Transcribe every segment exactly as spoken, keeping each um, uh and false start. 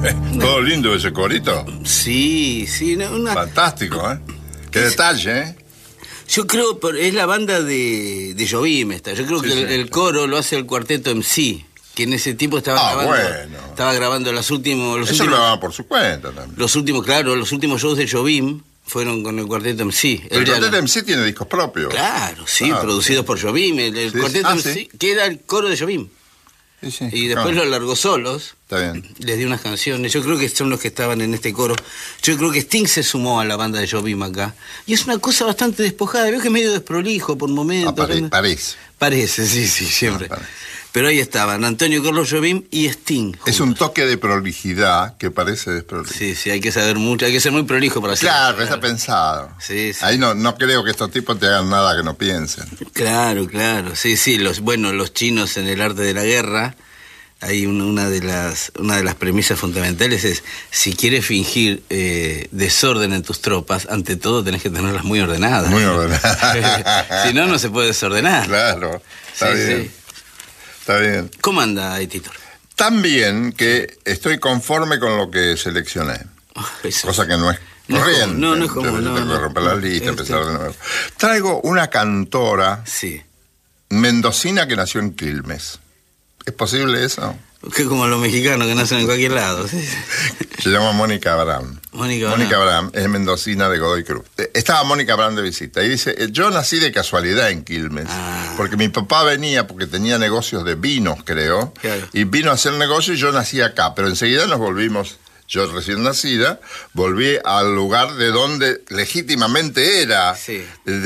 Todo lindo ese corito. Sí, sí. Una... Fantástico, ¿eh? Qué detalle, ¿eh? Yo creo que es la banda de, de Jobim esta. Yo creo sí, que sí, el, el coro lo hace el cuarteto M C, que en ese tiempo estaba ah, grabando. Bueno. Estaba grabando los últimos. Los Eso últimos, lo grababa por su cuenta también. Los últimos, claro, los últimos shows de Jobim fueron con el cuarteto M C. El cuarteto M C tiene discos propios. Claro, sí, ah, producidos sí. por Jobim. El, el sí, cuarteto ah, M C, sí. que era el coro de Jobim. Sí, sí. Y después ah. lo largó solos. Está bien. Les di unas canciones. Yo creo que son los que estaban en este coro. Yo creo que Sting se sumó a la banda de Jobim acá. Y es una cosa bastante despojada. Veo que es medio desprolijo por momentos. Ah, pare, ¿no? parece. Parece, sí, sí, siempre. Ah, Pero ahí estaban Antonio Carlos Jobim y Sting. Es juntos. un toque de prolijidad que parece desprolijo. Sí, sí, hay que saber mucho, hay que ser muy prolijo para hacer. Claro, pero está pensado. Sí, sí. Ahí no, no creo que estos tipos te hagan nada que no piensen. Claro, claro. Sí, sí, los bueno, los chinos en el arte de la guerra. Hay una, una de las una de las premisas fundamentales es, si quieres fingir eh, desorden en tus tropas, ante todo tenés que tenerlas muy ordenadas. Muy ordenadas. Si no, no se puede desordenar. Claro, está sí, bien. Sí. Está bien. ¿Cómo anda, Editor? Tan bien que estoy conforme con lo que seleccioné. Oh, eso. Cosa que no es no corriente. No, no es como... Yo no, tengo no, que romper la lista, este... empezar de nuevo. Traigo una cantora sí. mendocina que nació en Quilmes. ¿Es posible eso? Que como los mexicanos que nacen en cualquier lado. ¿Sí? Se llama Mónica Abraham. Mónica Abraham. Mónica Abraham es mendocina de Godoy Cruz. Estaba Mónica Abraham de visita y dice, yo nací de casualidad en Quilmes, ah. porque mi papá venía porque tenía negocios de vinos, creo, claro. y vino a hacer negocio y yo nací acá, pero enseguida nos volvimos, yo recién nacida, volví al lugar de donde legítimamente era, sí.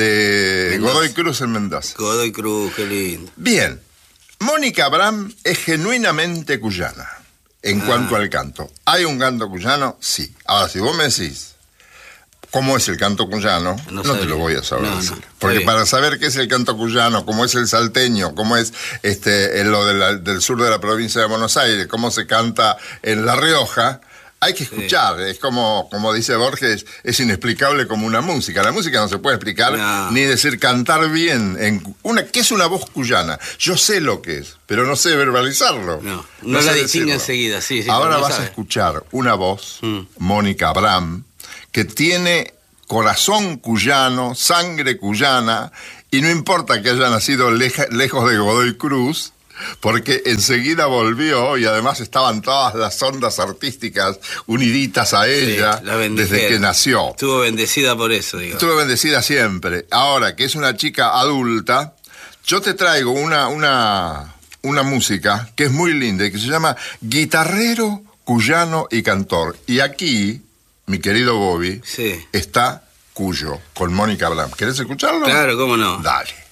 de Mendoza. Godoy Cruz en Mendoza. Godoy Cruz, qué lindo. Bien. Mónica Abraham es genuinamente cuyana en ah. cuanto al canto. ¿Hay un canto cuyano? Sí. Ahora, si vos me decís cómo es el canto cuyano, no, no te lo voy a saber no, decir. No, porque para saber qué es el canto cuyano, cómo es el salteño, cómo es este, en lo de la, del sur de la provincia de Buenos Aires, cómo se canta en La Rioja, hay que escuchar. Sí. Es como, como dice Borges, es inexplicable como una música. La música no se puede explicar no. ni decir cantar bien. En una, ¿qué es una voz cuyana? Yo sé lo que es, pero no sé verbalizarlo. No, no, no la distingue enseguida. Sí, sí, ahora no vas sabe. a escuchar una voz, mm. Mónica Abraham, que tiene corazón cuyano, sangre cuyana, y no importa que haya nacido leja, lejos de Godoy Cruz, porque enseguida volvió y además estaban todas las ondas artísticas uniditas a ella sí, desde que nació. Estuvo bendecida por eso, digo. Estuvo bendecida siempre. Ahora que es una chica adulta, yo te traigo una, una, una música que es muy linda y que se llama Guitarrero, Cuyano y Cantor. Y aquí, mi querido Bobby, sí. está Cuyo, con Mónica Abraham. ¿Querés escucharlo? Claro, cómo no. Dale.